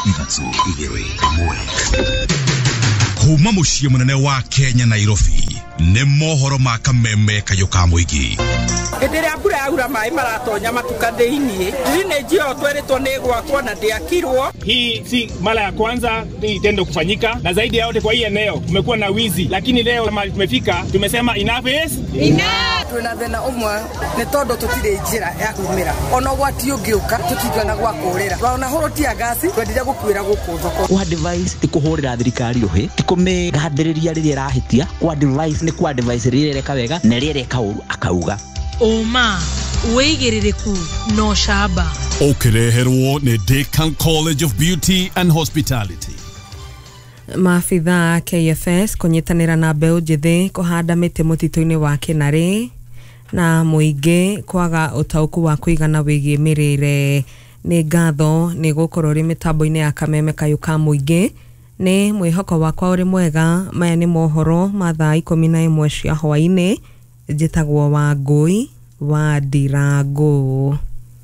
Kuma muciĩ munene wa Kenya Nairobi nĩ mohoro ma kameme kayo ka muigi. Ndĩrĩa mbura yaura maĩ maratonya matuka thĩinĩ. Drainage yo tweretwo nĩ gwakwo na ndĩakirwo. Hii si mara ya kwanza itendo kufanyika na zaidi ya yote kwa hii eneo kumekuwa na wizi, lakini leo kama tumefika tumesema enough is enough. Tuna thina umwe nĩ tondũ tutire njĩra ya kumira. Ona gwati ũngĩũka tũtingĩona gwa kũrĩra. Ona horotia gasi twendire gũkuĩra gũkũ thoko. Kwa device ti kuhurira thirikari ruhi ti kumigathĩrĩria rĩrĩa ĩrahitia. Kwa device ni kwa device rĩrĩa reka wega na rĩrĩa reka ũru akauga. Oma weigĩrĩrĩku no shaba. Ukireherwo ni Deakin College of Beauty and Hospitality. Maafitha KFS kunyitanĩra na mbeũ njĩthĩ kuhanda mĩtĩ mũtitũ-inĩ wa Kinare na mũingĩ kwaga ũtaũku wa kũigana wĩgiĩ mĩrĩre. Nĩ ngatho nĩ gũkorwo rĩ mĩtambo-inĩ ya kameme kayo ka mũingĩ. Nĩ mwĩhoko wakwa ũrĩ mwega. Maya nĩ mohoro ma thaa 11 cia hwaĩ-inĩ. Njĩtagwo Wangũi wa Ndirango.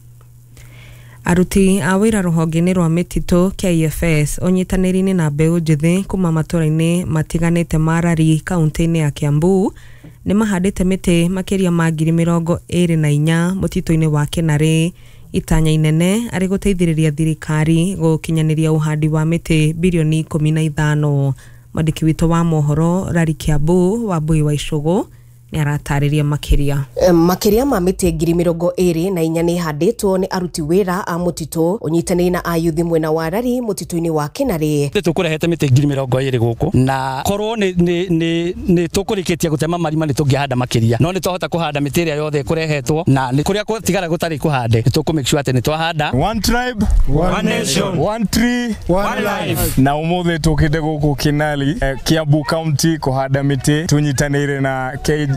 Aruti a wĩra rũhonge-inĩ rwa mĩtitũ KFS ũnyitanĩri-inĩ na mbeũ njĩthĩ kuma matũra-inĩ matiganĩte Marari kaunti-inĩ ya Kiambu nĩ mahandĩte mĩtĩ makĩria ma 24,000 mũtitũ-inĩ wa Kinare. Itanya inene arĩ gũteithĩrĩria thirikari gũkinyanĩria ũhandi wa mĩtĩ bilioni 15. Mwandĩki witũ wa mohoro Rari Kiambu wa Mbui wa Icũgũ nĩ aratarĩria makĩria. Makĩria ma mĩtĩ 24,000 nĩ handĩtwo nĩ aruti wĩra a mũtitũ ũnyitanĩire na ayuthi mwena wa Rari mũtitũ-inĩ wa Kinare. Tũkũrehete mĩtĩ 20,000 gũkũ na korwo nĩ tũkũrĩkĩtie gũtema marima nĩ tũngĩhanda makĩria, no nĩ twahota kũhanda mĩtĩ ĩrĩa yothe kũrehetwo na nĩ kũrĩa gũtigara gũtarĩ kũhande nĩ tũkũ make sure atĩ nĩ twahanda. One tribe, one nation, one tree, one life. Na ũmũthĩ tũkĩte gũkũ Kinale, Kiambu County kũhanda mĩtĩ tũnyitanĩire na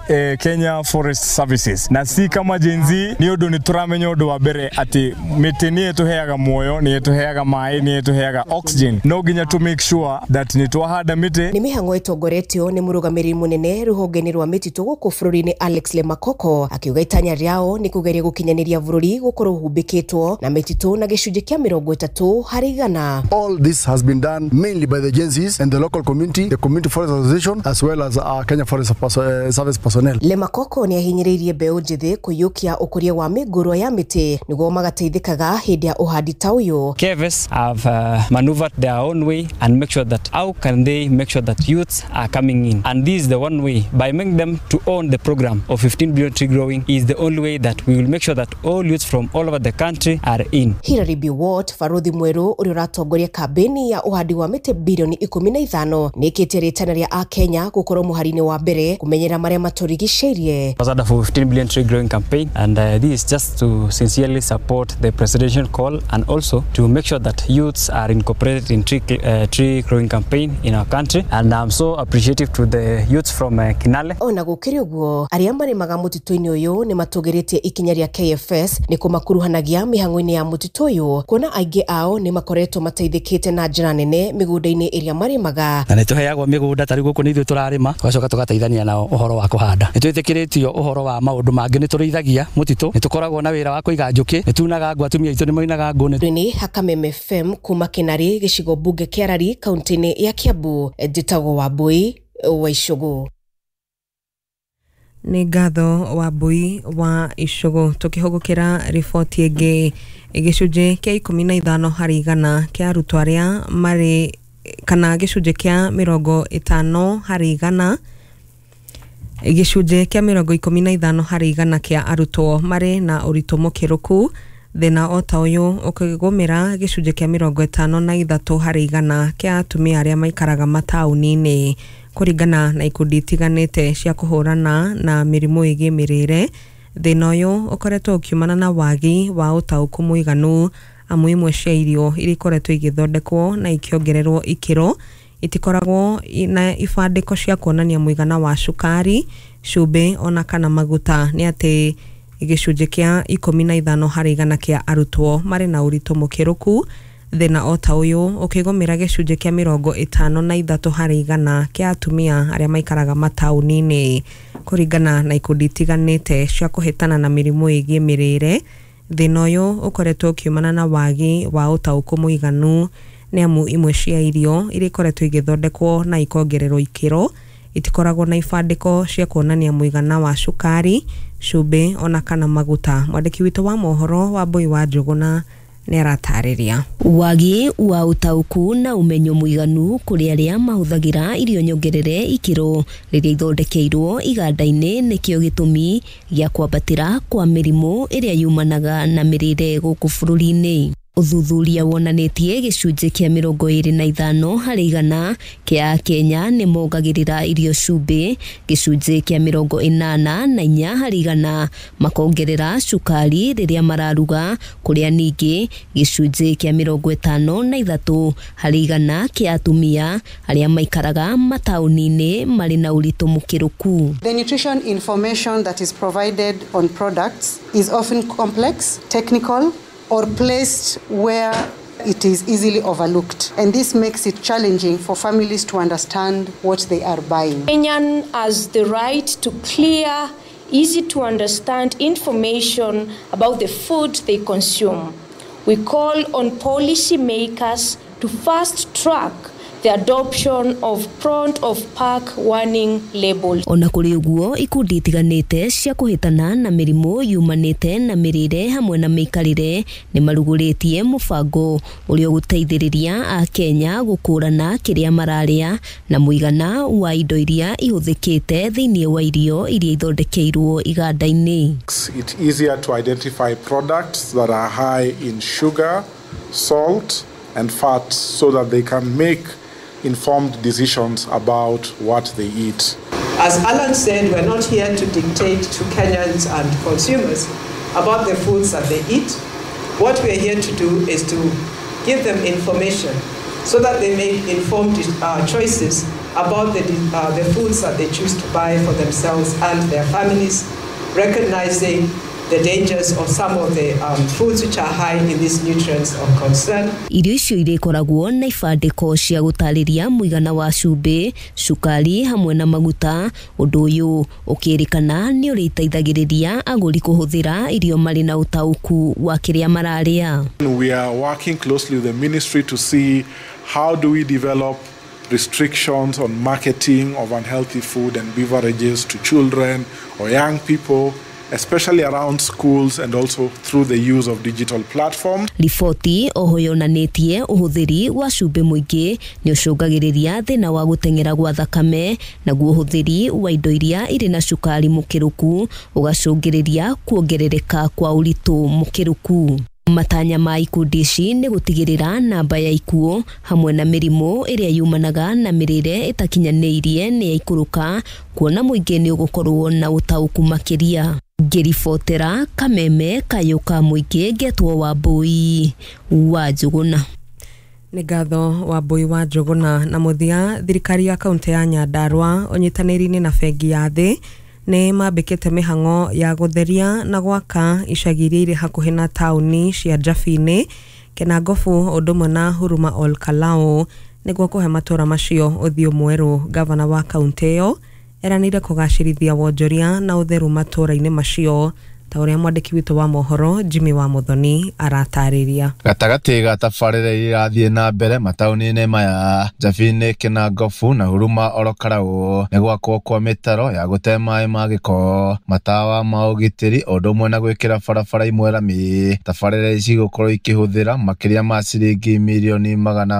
Kenya Forest Services. Na si kama jenzi ni ũndũ nĩ turamenya ũndũ wa mbere atĩ mĩtĩ nĩ ĩtũheaga muoyo, nĩ ĩtũheaga maĩ, nĩ ĩtũheaga oxygen. No nginya to make sure that nĩ twahanda mĩtĩ. Nĩ mĩhang'o ĩtongoretio nĩ mũrũgamĩrĩri mũnene rũhonge-inĩ rwa mĩtitũ gũkũ bũrũri-inĩ Alex Lemakoko akiuga itanya rĩao nĩ kũgeria gũkinyanĩria bũrũri gũkorwo humbĩkĩtwo na mĩtitũ na gĩcunjĩ kĩa 30 harĩ 100. All this has been done mainly by the agencies and the local community, the Community Forest Association as well as Kenya Forest Service personnel. Lemakoko nĩ ahinyĩrĩirie mbeũ njĩthĩ kũiyũkia ũkũria wa mĩngũrwa ya mĩtĩ nĩguo magateithĩkaga hĩndĩ ya ũhandi ta ũyũ. KFS have maneuvered their own way and make sure that how can they make sure that youths are coming in, and this is the one way by making them to own the program of 15 billion tree growing is the only way that we will make sure that all youths from all over the country are in. Hilary Biwott Faruthi Mweru ũrĩa ũratongoria kambeni ya ũhandi wa mĩtĩ bilioni 15 nĩ ĩkĩtie rĩtana rĩa a Kenya gũkorwo mũhari-inĩ wa mbere kũmenyera marĩa matũrigicĩirie. Ambassador for 15 billion tree growing campaign, and this is just to sincerely support the presidential call and also to make sure that youths are incorporated in tree growing campaign in our country, and I'm so appreciative to the youths from Kinale. Ona gũkĩrĩ ũguo arĩa marĩmaga mũtitũ-inĩ ũyũ nĩ matũgĩrĩtie ikinya rĩa KFS nĩ kũmakuruhanagia mĩhang'o-inĩ ya mũtitũ ũyũ kuona aingĩ ao nĩ makoretwo mateithĩkĩte na njĩra nene mĩgũnda-inĩ ĩrĩa marĩmaga. Na nĩ tũheagwo mĩgũnda tarĩ gũkũ nĩ ithuĩ tũrarĩma tũgacoka tũgateithania nao ũhoro wa kũhanda. Nĩ twĩtĩkĩrĩtio ũhoro wa maũndũ mangĩ nĩ tũrĩithagia mũtitũ, nĩ tũkoragwo na wĩra wa kũiga njũkĩ, nĩ tunaga ngũ, atumia aitũ nĩ moinaga ngũ. Nĩ Hakameme FM kuma Kinare gĩcigo mbunge kĩa Rari kaunti-inĩ ya Kiambu. Njĩtagwo Wambui wa Icũgũ. Nĩ ngatho Wambui wa Icũgũ. Tũkĩhũgũkĩra riboti ĩngĩ, gĩcunjĩ kĩa 15 harĩ 100 kĩa arutwo arĩa marĩ kana gĩcunjĩ kĩa 50 harĩ 100 gĩcunjĩ kĩa 15 harĩ 100 kĩa arutwo marĩ na ũritũ mũkĩrũku. Thĩna o ta ũyũ ũkĩgũmĩra gĩcunjĩ kĩa 53 harĩ 100 kĩa atumia arĩa maikaraga mataũni-inĩ. Kũringana na ikundi itiganĩte cia kũhũrana na mĩrimũ ĩgiĩ mĩrĩre, thĩna ũyũ ũkoretwo ũkiumana na wagi wa ũtaũku mũiganu, amu imwe cia irio iria ikoretwo igĩthondekwo na ikiongererwo ikĩro itikoragwo na ibandĩko cia kuonania mũigana wa cukari, cumbĩ ona kana maguta. Nĩ atĩ gĩcunjĩ kĩa 15 harĩ 100 kĩa arutwo marĩ na ũritũ mũkĩrũku. Thĩna o ta ũyũ ũkĩgũmĩra gĩcunjĩ kĩa 53 harĩ 100 kĩa atumia arĩa maikaraga mataũni-inĩ. Kũringana na ikundi itiganĩte cia kũhĩtana na mĩrimũ ĩgiĩ mĩrĩre, thĩna ũyũ ũkoretwo ũkiumana na wagi wa ũtaũku mũiganu nĩ amu imwe cia irio iria ikoretwo igĩthondekwo na ikongererwo ikĩro itikoragwo na ibandĩko cia kuonania mũigana wa cukari, cumbĩ ona kana maguta. Mwandĩki witũ wa mohoro Wambui wa Njũgũna nĩ aratarĩria. Wagi wa ũtaũku na ũmenyo mũiganu kũrĩ arĩa mahũthagĩra irio nyongerere ikĩro rĩrĩa ithondekeirwo iganda-inĩ nĩkĩo gĩtũmi gĩa kwambatĩra kwa mĩrimũ ĩrĩa yumanaga na mĩrĩre gũkũ bũrũri-inĩ. Ũthuthuria wonanĩtie gĩcunjĩ kĩa 25 harĩ igana kĩa Kenya nĩ mongagĩrĩra irio cumbĩ, gĩcunjĩ kĩa 84 harĩ igana makongerera cukari rĩrĩa mararuga, kũrĩa ningĩ gĩcunjĩ kĩa 53 harĩ igana kĩa atumia arĩa maikaraga mataũni-inĩ marĩ na ũritũ mũkĩrũku. The nutrition information that is provided on products is often complex, technical, or placed where it is easily overlooked. And this makes it challenging for families to understand what they are buying. Kenyan has the right to clear, easy to understand information about the food they consume. We call on policy makers to fast track the adoption of front of pack warning labels. Ona kũrĩ ũguo, ikundi itiganĩte cia kũhĩtana na mĩrimũ yumanĩte na mĩrĩre hamwe na mĩikarĩre nĩ marugũrĩtie mũbango ũrĩa ũgũteithĩrĩria Akenya gũkũrana kĩrĩa mararĩa na mũigana wa indo iria ihũthĩkĩte thĩinĩ wa irio iria ithondekeirwo iganda-inĩ. It's easier to identify products that are high in sugar, salt and fat so that they can make informed decisions about what they eat. As Alan said, we're not here to dictate to Kenyans and consumers about the foods that they eat. What we're here to do is to give them information so that they make informed choices about the foods that they choose to buy for themselves and their families, recognizing the dangers of some of the foods which are high in these nutrients of concern. Irio icio irĩkoragwo na ibandĩko cia gũtarĩria mũigana wa cumbĩ, cukari hamwe na maguta. Ũndũ ũyũ ũkĩrĩkana nĩ ũrĩteithagĩrĩria agũri kũhũthĩra irio marĩ na ũtaũku wa kĩrĩa mararĩa. We are working closely with the ministry to see how do we develop restrictions on marketing of unhealthy food and beverages to children or young people, especially around schools and also through the use of digital platforms. Riboti oho yonanĩtie ũhũthĩri wa cumbĩ mũingĩ nĩ ũcũngagĩrĩria thĩna wa gũteng'era gwa thakame, naguo ũhũthĩri wa indo iria irĩ na cukari mũkĩrũku ũgacũngĩrĩria kuongerereka kwa ũritũ mũkĩrũku. Matanya ma ikundi ici nĩ gũtigĩrĩra namba ya ikuũ hamwe na mĩrimũ ĩrĩa yumanaga na mĩrĩre ĩtakinyanĩirie nĩ yaikũrũka, kuona mũingĩ nĩ ũgũkorwo na ũtaũku makĩria. Ngĩribotera Kameme Kayũ ka mũingĩ Ngetwo Wambui wa Njũgũna. Nĩ ngatho Wambui wa Njũgũna. Na mũthia, thirikari ya kaunti ya Nyandarua ũnyitanĩri-inĩ na bengi ya thĩ nĩ mambĩkĩte mĩhang'o ya gũtheria na gwaka icagi iria irĩ hakuhĩ na taũni cia Njabi-inĩ, Kenangofu ũndũ ũmwe na Huruma Ol Kalou nĩguo kũhe matũra macio ũthiũ mwerũ. Gavana wa kaunti ĩyo eranĩire kũgacĩrithia wonjoria na ũtheru matũra-inĩ macio, ta ũrĩa mwandĩki witũ wa mohoro Jimmy wa Muthoni aratarĩria. Gatagatĩ ga tabarĩra irathiĩ na mbere mataũni-inĩ maya Njabi-inĩ, Kenangofu na Huruma Ol Kalou nĩ gwakwo kwa mĩtaro ya gũte maĩ ma gĩko, matawa ma ũgitĩri ũndũ ũmwe na gwĩkĩra barabara imwe rami. Tabarĩra ici gũkorwo ikĩhũthĩra makĩria ma ciringi mirioni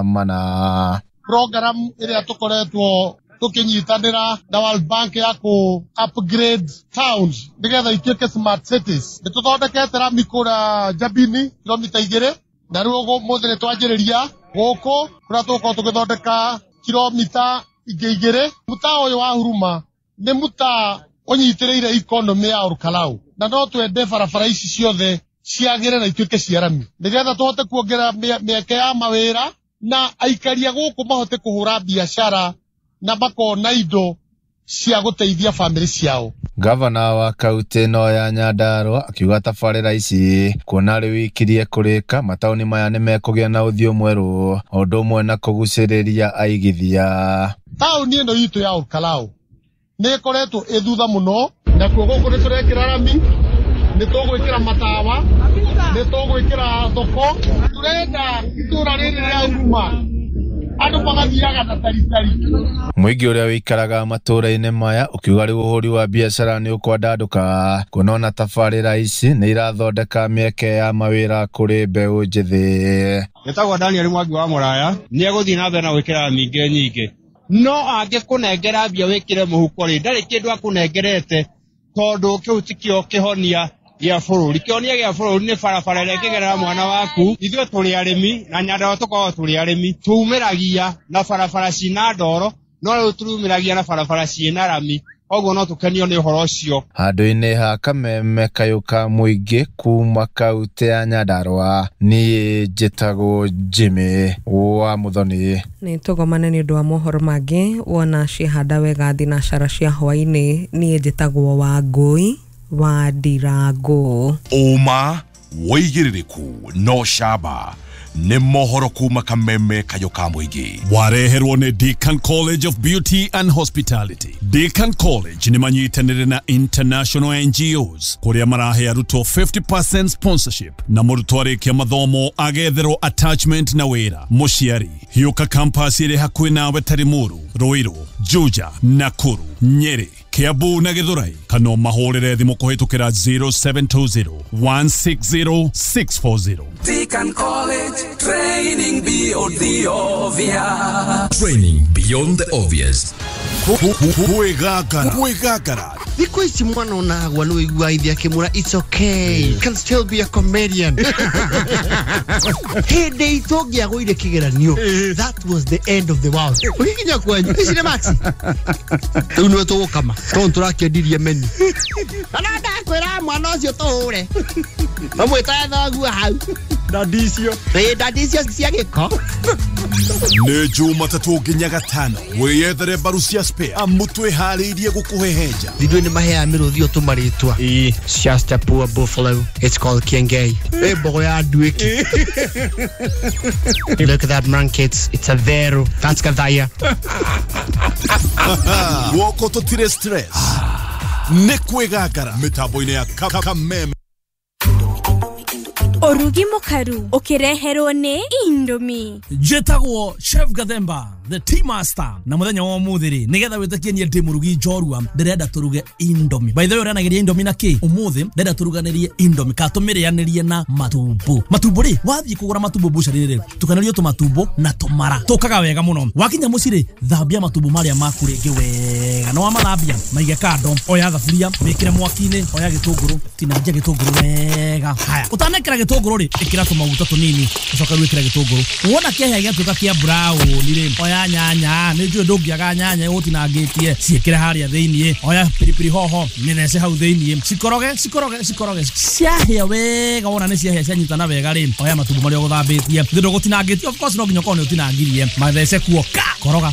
400. Program ĩrĩa tũkoretwo tukinyitanira na World Bank ya ku upgrade towns nigetha ituike smart cities. Nituthondekete rami kũra Njabini kilomita 2 na rĩu mũthĩ nĩ twanjĩrĩria gũkũ kũrĩa tũgũkorwo tũgĩthondeka kilomita ingĩ 2. Mũtaa ũyũ wa Huruma nĩ mũtaa ũnyitĩrĩire economy ya Ol Kalou, na no twende barabara ici ciothe ciagĩre na ituike cia rami nigetha tũhote kuongerera mĩeke ya mawĩra na aikaria gũkũ mahote kũhũra biacara na makona indo cia gũteithia family ciao. Gavana wa kaunti ĩno ya Nyandarua akiuga tabarĩra ici kuona rĩu ikirie kũrĩka mataũni maya nĩ mekũgĩa na ũthiũ mwerũ ũndũ ũmwe na kũgucĩrĩria aigithia. Taũni ĩno itũ ya Ol Kalou nĩ ĩkoretwo ĩthutha mũno, na kuo gũkũ nĩ tũrekĩra rami, nĩ tũgwĩkĩra matawa nĩ tũgwĩkĩra thoko turenda itũra rĩrĩ rĩa Huruma andũ magathiaga na taritari. Mũingĩ ũrĩa wĩikaraga matũũra-inĩ maya ũkiuga rĩu ũhũri wa biacara nĩ ũkwandandũka kuona ona tabarĩra ici nĩ irathondeka mĩeke ya mawĩra kũrĩ mbeũ njĩthĩ. Gĩtagwo Daniel Mwangi wa Mũraya nĩ egũthiĩ na mbere na gwĩkĩra mingĩ nyingĩ, no angĩkũnengera mbia wĩkĩre mũhuko rĩ ndarĩ kĩndũ akũnengerete tondũ kĩu ti kĩo kĩhonia gĩa bũrũri. Kĩhonia gĩa bũrũri nĩ barabara ĩrĩa ĩkĩgerera mwana waku. Ithuĩ tũrĩ arĩmi na Nyandarua tũkoragwo tũrĩ arĩmi, tumĩragia na barabara cina ndoro, no rĩu turumĩragia na barabara ciĩna rami, koguo no tũkenio nĩ ũhoro ũcio. Handũ-inĩ ha Kameme kayũ ka mũingĩ kuma kaũntĩ ya Nyandarua, niĩ njĩtagwo Jimmy wa Muthoni. Nĩ tũgomane nĩ ũndũ wa mohoro mangĩ wona cihanda wega thinacara cia hwainĩ. Niĩ njĩtagwo Wangũi wa Ndirango. Uma woigĩrĩrĩku no camba nĩ mohoro kuma Kameme kayũ ka mũingĩ. Wareherwo nĩ Deakin College of Beauty and Hospitality. Deakin College nĩ manyitanĩre na international NGOs kũrĩa marahe arutwo 50% sponsorship na mũrutwo arĩkia mathomo agetherwo attachment na wĩra. Mũciari hiũka campus ĩrĩ hakuhĩ nawe Tarimuru, Ruiru, Juja, Nakuru, Nyeri, Kiambu na Githurai kana mahũrĩre thimũ kũhĩtũkĩra 0720 160 640. Deakin College, training beyond the obvious. Training beyond the obvious. Kwĩgagara. Thikũ ici mwana onagwa nĩ wĩigua ithi akĩmũra it's okay, can still be a comedian. Hĩndĩ itũngĩagũire kĩgeranio, that was the end of the world. Ũgĩkinya kwanyu ici nĩ maxi rĩu nĩwe tũgũkama tondũ tũrakĩendirie meni na ndakwĩra mwana ũcio tũhũre amwĩta thagua hau ndadicio cia gĩko. Nĩ Jumatatũ nginya Gatano wĩyethere mbaru cia spare amũtwe harĩirie gũkũhehenja. Thindũ nĩ maheaga mĩrũthi tũmarĩtwa. It's just a poor buffalo. It's called Kiengei. Mbogo ya nduĩki. Look at that monkey. It's a veru. That's Gathaya. Woko tũtire stress. Nĩ kwĩgagara mĩtambo-inĩ ya Kameme. Orugi mũkaru ũkĩreherwo nĩ Indomie. Njĩtagwo Chef Gathemba, the tea master, na mũthenya wa ũmũthĩ nĩgetha wĩtĩkie ndĩ mũrugi njorua ndĩrenda tũruge Indomie. By the way ũranagĩria Indomie na kĩ? Ũmũthĩ ndĩrenda tũruganĩrie Indomie ka tũmĩrĩanĩrie na matumbo. Matumbo rĩ wathiĩ kũgũra matumbo bucĩrĩ rĩ tukanĩrio tũmatumbo na tũmara tũkaga wega mũno. Wakinya mũciĩ rĩ thambia matumbo marĩa maku rĩngĩ wega no wamathambia maige kando, oya thaburia mĩkĩre mwaki-inĩ, oya gĩtũngũrũ tinangia gĩtũngũrũ wega. Haya ũtanekĩra gĩtũngũrũ rĩ ĩkĩra tũmaguta tũnini ũcoka wĩkĩra gĩtũngũrũ wona kĩahĩa gĩatuĩka kĩa brown rĩ oya nyanya nĩ njũĩ ndũngĩaga nyanya ũtinangĩtie ciĩkĩre harĩa thĩiniĩ, oya pilipili hoho nĩthece hau thĩiniĩ, cikoroge ciahĩa wega wona nĩ ciahĩa cianyitana wega rĩ oya matumbo marĩa ũgũthambĩtie thĩndũ gũtinangĩtie of course no nginya ũkorwo nĩ ũtinangirie mathece kuo koroga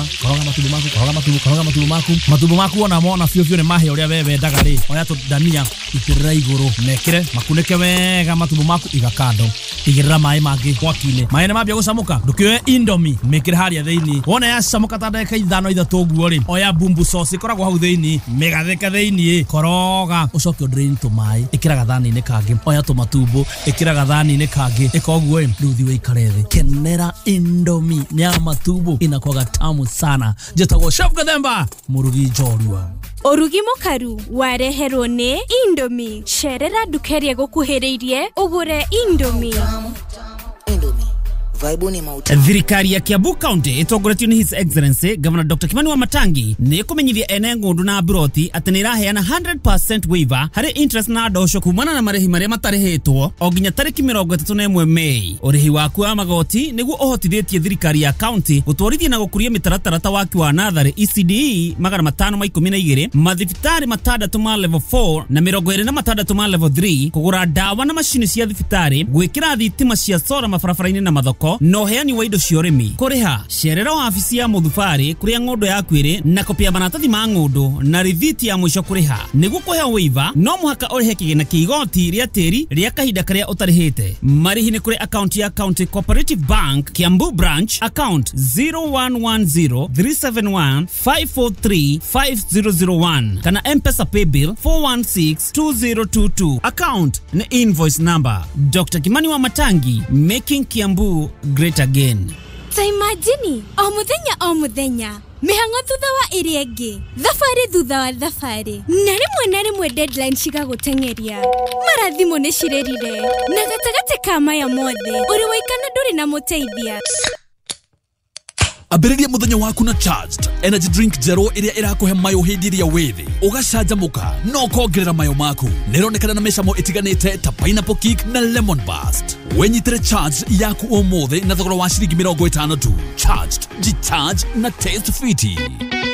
matumbo maku wona mona biũ nĩ mahĩa ũrĩa we wendaga rĩ oya tũdania itĩrĩra igũrũ mekĩre makunĩke wega matumbo maku igakando igĩrĩra maĩ mangĩ mwaki-inĩ. Maĩ nĩ mambia gũcamũka ndũkĩoe Indomie mĩkĩre harĩa thĩiniĩ wona yacamũka ta ndagĩka 5-6 ũguo rĩ oya bumbu sauce ĩkoragwo hau thĩiniĩ mĩgathĩka thĩiniĩ koroga ũcoke ũdrain tũmaĩ ĩkĩra gathani-inĩ kangĩ oya tũmatumbo ĩkĩra gathani-inĩ kangĩ ĩka ũguo rĩu thi wĩikare thĩ kenera Indomie nĩ ya matumbo inakuwa tamu sana. Njĩtagwo Chef Gathemba mũrugi njorua. Orugi mũkaru wareherwo nĩ Indomie. Cerera nduka ĩrĩa gũkuhĩrĩirie ũgũre Indomie. Thirikari ya Kiambu County itongoretio ni His Excellency Governor Dr. Kimani Wamatangi ni kumenyithia ene ngundu na broti ati ni iraheana 100% waiver hari interest na ndosho kumana na marehi maria matarĩhĩtwo o nginya tarĩki 31 Mei. Ũrĩhi waku wa magoti nĩguo ũhotithĩtie thirikari ya county gũtwarithia na gũkũria mĩtaratara ta waki wa natharĩ ECDE 512 mathibitarĩ 6 ma level 4 na 26 ma level 3 kũgũra ndawa na macini cia thibitarĩ gwĩkĩra thitima cia solar mabarabara-inĩ na mathoko thoko no heani wa indo cia urimi kuriha cerera wabici ya Muthubari kuria ng'ondo yaku iri na kopia maratathi ma ng'ondo na rithiti ya mwisho kuriha niguo kuhea waiver no muhaka urihe kigina kia igoti ria tiri ria kahinda karia utarihite marihi ni kuri account ya County Cooperative Bank Kiambu branch account 01103715435001 kana M-Pesa paybill 4162022 account na invoice number Dr. Kimani wa Matangi, making Kiambu great again. Ta imagine o muthenya mihango thutha wa iriengi thafari thutha wa thafari na rimwe deadline cigagutengeria marathimo ni cirerire na gatagate ka maya mothe uri waikana nduri na muteithia. Ambĩrĩria mũthenya waku na Charged Energy Drink Zero iria irakuhe mayo hĩndĩ ĩrĩa wĩthĩ ũgacanjamũka no kongerera mayo maku nĩronekana na mĩcamo ĩtiganĩte ta pineapple kick na lemon burst wenyitire Charged yaku ũmũthĩ na thogora wa ciringi 50 tu. Charged, G-Charge na Taste Fiti.